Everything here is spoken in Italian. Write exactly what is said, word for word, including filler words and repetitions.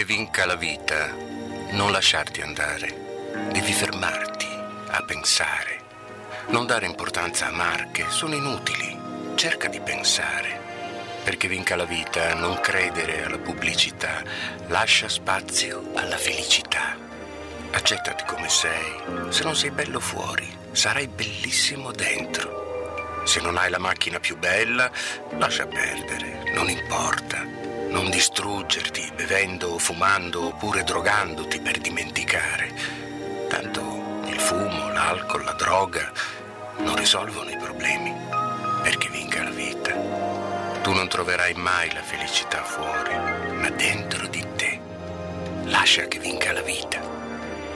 vinca la vita, non lasciarti andare. Devi fermarti a pensare. Non dare importanza a marche, sono inutili. Cerca di pensare. Perché vinca la vita, non credere alla pubblicità. Lascia spazio alla felicità. Accettati come sei. Se non sei bello fuori, sarai bellissimo dentro. Se non hai la macchina più bella, lascia perdere, non importa. Non distruggerti bevendo o fumando oppure drogandoti per dimenticare. Tanto il fumo, l'alcol, la droga non risolvono i problemi. Perché vinca la vita. Tu non troverai mai la felicità fuori, ma dentro di te. Lascia che vinca la vita.